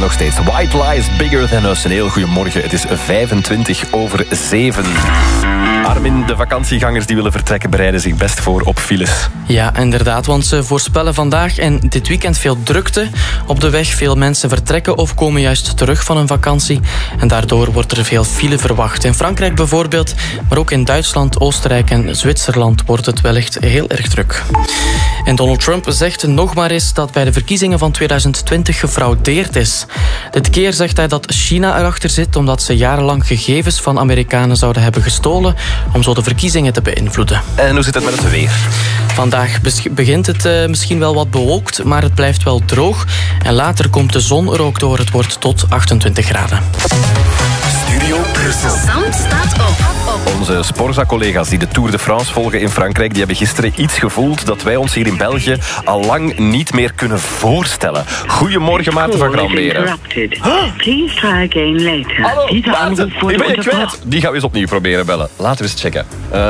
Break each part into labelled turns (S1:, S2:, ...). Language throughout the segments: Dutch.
S1: nog steeds. White Lies, Bigger Than Us. Een heel goedemorgen. Het is 7:25. Armin, de vakantiegangers die willen vertrekken bereiden zich best voor op files.
S2: Ja, inderdaad, want ze voorspellen vandaag en dit weekend veel drukte op de weg. Veel mensen vertrekken of komen juist terug van hun vakantie. En daardoor wordt er veel file verwacht. In Frankrijk bijvoorbeeld, maar ook in Duitsland, Oostenrijk en Zwitserland wordt het wellicht heel erg druk. En Donald Trump zegt nog maar eens dat bij de verkiezingen van 2020 gefraudeerd is. Dit keer zegt hij dat China erachter zit omdat ze jarenlang gegevens van Amerikanen zouden hebben gestolen om zo de verkiezingen te beïnvloeden.
S1: En hoe zit het met het weer?
S2: Vandaag begint het misschien wel wat bewolkt, maar het blijft wel droog. En later komt de zon er ook door. Het wordt tot 28 graden.
S1: Studio Brussel.
S3: Sam staat op.
S1: Onze Sporza-collega's die de Tour de France volgen in Frankrijk, die hebben gisteren iets gevoeld dat wij ons hier in België al lang niet meer kunnen voorstellen. Goedemorgen, Maarten van Gramberen.
S4: Please try again later.
S1: Hallo, Maarten. Die ben je kwijt. Die gaan we eens opnieuw proberen bellen. Laten we eens checken.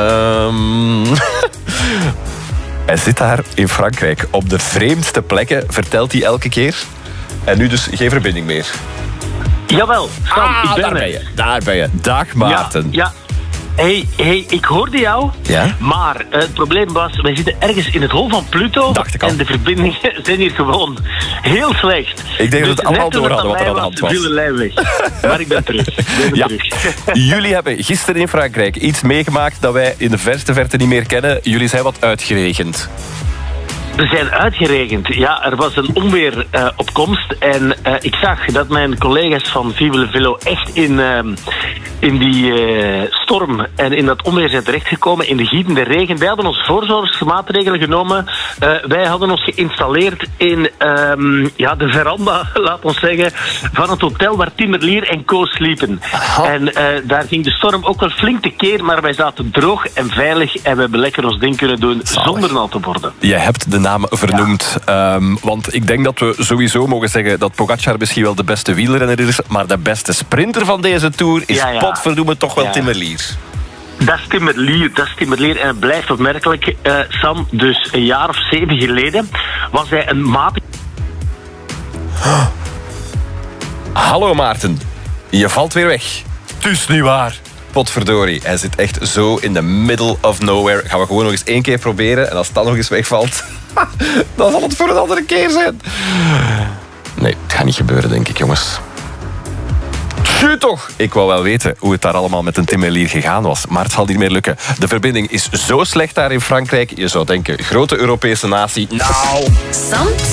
S1: Hij zit daar in Frankrijk op de vreemdste plekken, vertelt hij elke keer. En nu dus geen verbinding meer.
S5: Jawel, Sam, ik ben
S1: daar
S5: er.
S1: ben je. Daar ben je. Dag, Maarten.
S5: Ja. Hey, ik hoorde jou,
S1: Ja?
S5: maar het probleem was, wij zitten ergens in het hol van Pluto
S1: Dacht ik al.
S5: en de verbindingen zijn hier gewoon heel slecht.
S1: Ik denk dat we het allemaal door hadden wat er aan de hand was.
S5: Viel een lijn weg. Maar ik ben terug.
S1: Ja. Jullie hebben gisteren in Frankrijk iets meegemaakt dat wij in de verste verte niet meer kennen. Jullie zijn wat uitgeregend.
S5: We zijn uitgeregend. Ja, er was een onweer op komst. En ik zag dat mijn collega's van Vive le Velo echt in die storm en in dat onweer zijn terechtgekomen. In de gietende regen. Wij hadden ons voorzorgsmaatregelen genomen. Wij hadden ons geïnstalleerd in de veranda, laat ons zeggen, van het hotel waar Tim Merlier en Co sliepen. En daar ging de storm ook wel flink tekeer, maar wij zaten droog en veilig en we hebben lekker ons ding kunnen doen zonder nat te worden.
S1: Je hebt de naam vernoemd. Want ik denk dat we sowieso mogen zeggen dat Pogacar misschien wel de beste wielrenner is, maar de beste sprinter van deze Tour is potverdomme toch wel Tim Merlier.
S5: Dat is Tim Merlier en het blijft opmerkelijk. Sam, dus een jaar of 7 geleden was hij een maat.
S1: Hallo Maarten, je valt weer weg. Het is niet waar. Potverdorie, hij zit echt zo in the middle of nowhere. Gaan we gewoon nog eens 1 keer proberen en als het dan nog eens wegvalt, dan zal het voor een andere keer zijn. Nee, het gaat niet gebeuren, denk ik, jongens. Tju toch! Ik wou wel weten hoe het daar allemaal met een Tim Merlier gegaan was, maar het zal niet meer lukken. De verbinding is zo slecht daar in Frankrijk. Je zou denken, grote Europese natie. Nou...
S3: Sam